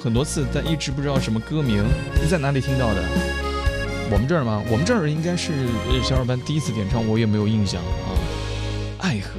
很多次，但一直不知道什么歌名。你在哪里听到的？我们这儿吗？我们这儿应该是小伙伴第一次点唱，我也没有印象啊。爱河。